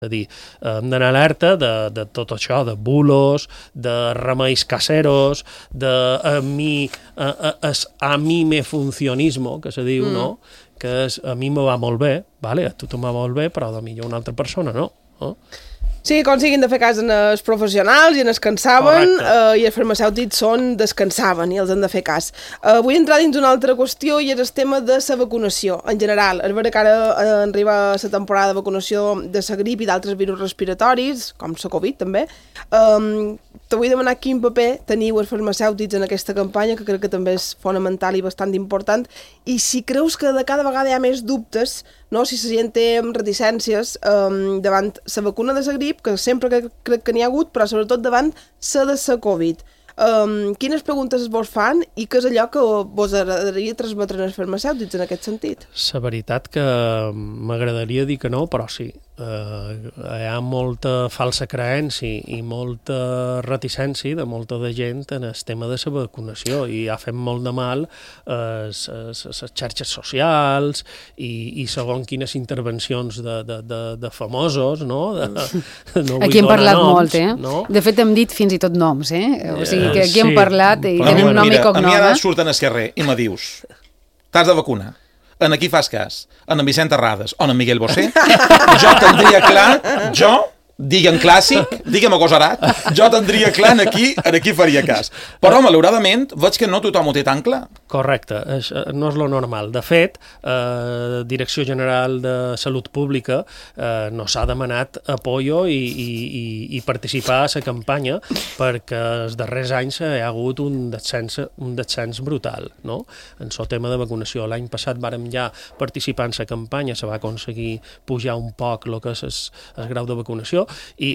És a dir, hem d'anar alerta de tot això, de bulos, de remeis caseros, de a mi me funcionismo, que se diu, no? Que és, a mi me va molt bé, vale? A tu te va molt bé, però a millor una altra persona no. Sí, com siguin de fer cas en els professionals i en els que en saben, i els farmacèutics descansaven i els han de fer cas. Vull entrar dins una altra qüestió i és el tema de la vacunació, en general. És vera que ara arriba la temporada de vacunació de la grip i d'altres virus respiratoris, com la Covid també. Te vull demanar quin paper teniu els farmacèutics en aquesta campanya, que crec que també és fonamental i bastant important, i si creus que de cada vegada hi ha més dubtes, no? Si la gent té reticències davant la vacuna de la grip, que sempre crec que n'hi ha hagut, però sobretot davant la de la Covid. Quines preguntes vos fan i què és allò que vos agradaria transmetre als farmacèutics en aquest sentit? La veritat que m'agradaria dir que no, però sí. Hi ha molta falsa creença i molta reticència de molta de gent en el tema de la vacunació i ha fet molt de mal les xarxes socials i segons quines intervencions de famosos, no? Aquí hem parlat molt, no? De fet hem dit fins i tot noms, o sigui que aquí hem parlat i tenim nom i cognom. A mi ara surten al carrer i me dius, t'has de vacunar. En qui fas cas? En Vicent Terrades o en Miguel Bosé? Jo tindria clar, digue'm clàssic, digue'm agosarat, jo tindria clar en qui faria cas. Però, malauradament, veig que no tothom ho té tan clar. Correcte, no és lo normal. De fet, Direcció General de Salut Pública nos ha demanat apoyo i participar a la campanya perquè els darrers anys hi ha hagut un descens brutal, no? En el tema de vacunació. L'any passat vàrem ja participar en la campanya, se va aconseguir pujar un poc el que és el grau de vacunació, i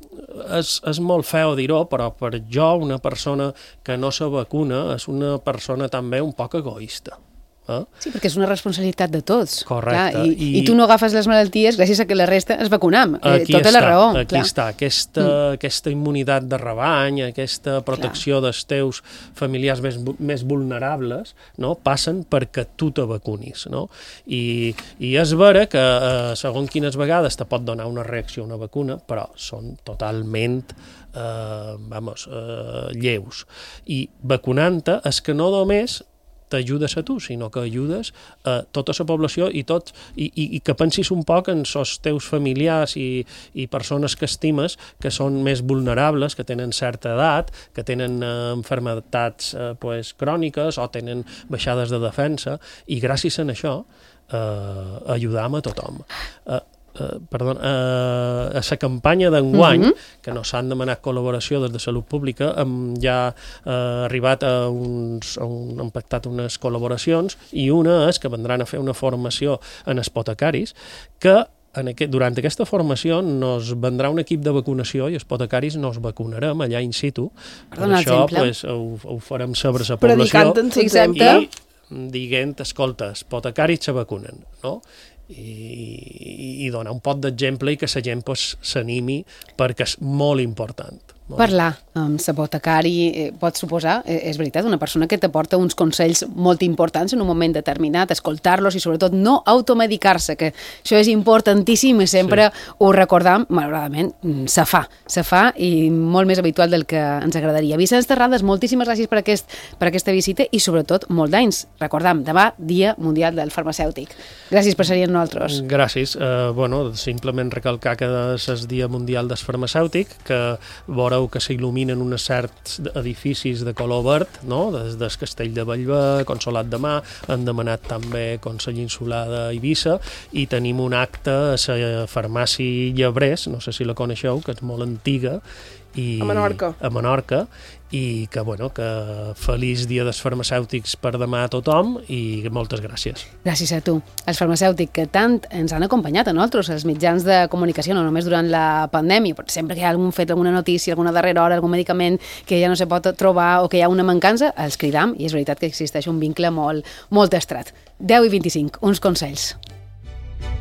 és molt feo dir-ho, però per jo una persona que no se vacuna és una persona també un poc egoista. Sí, perquè és una responsabilitat de tots. Correcte. Clar, i tu no agafes les malalties gràcies a que la resta es vacunam. Tota la raó. Aquí està. Aquesta immunitat de rebany, aquesta protecció dels teus familiars més vulnerables, no? Passen perquè tu te vacunis. No? I és vera que segons quines vegades te pot donar una reacció a una vacuna, però són totalment lleus. I vacunant-te és que no només t'ajudes a tu, sinó que ajudes a tota la població i que pensis un poc en els teus familiars i persones que estimes que són més vulnerables, que tenen certa edat, que tenen malalties cròniques o tenen baixades de defensa, i gràcies a això ajudam a tothom. A la campanya d'enguany, que nos han demanat col·laboració des de Salut Pública, ja ha arribat han pactat unes col·laboracions, i una és que vendran a fer una formació en apotecaris, que durant aquesta formació nos vendrà un equip de vacunació i els apotecaris nos vacunarem allà in situ. Per això ho farem sobre la població i dient, escolta, els apotecaris se vacunen, no? I donar un pot d'exemple i que la gent s'animi perquè és molt important. Parlar amb l'apotecari pot suposar, és veritat, una persona que t'aporta uns consells molt importants en un moment determinat, escoltar-los i sobretot no automedicar-se, que això és importantíssim i sempre ho recordam, malauradament se fa i molt més habitual del que ens agradaria. Vicenç Terrades, moltíssimes gràcies per aquesta visita i sobretot molt d'anys. Recordam, demà Dia Mundial del Farmacèutic. Gràcies per ser amb nosaltres. Gràcies. Simplement recalcar que és Dia Mundial del Farmacèutic, que veureu que s'il·luminen uns certs edificis de color verd, no? Des del Castell de Bellver, Consolat de Mar, han demanat també Consell Insular d'Eivissa, i tenim un acte a la farmàcia Llebrés, no sé si la coneixeu, que és molt antiga, a Menorca, i que feliç Dia dels Farmacèutics per demà a tothom i moltes gràcies. Gràcies a tu. Els farmacèutics que tant ens han acompanyat a nosaltres, els mitjans de comunicació, no només durant la pandèmia, però sempre que hi ha algun fet, alguna notícia, alguna darrera hora, algun medicament que ja no se pot trobar o que hi ha una mancança, els cridam, i és veritat que existeix un vincle molt estret. 10:25, uns consells.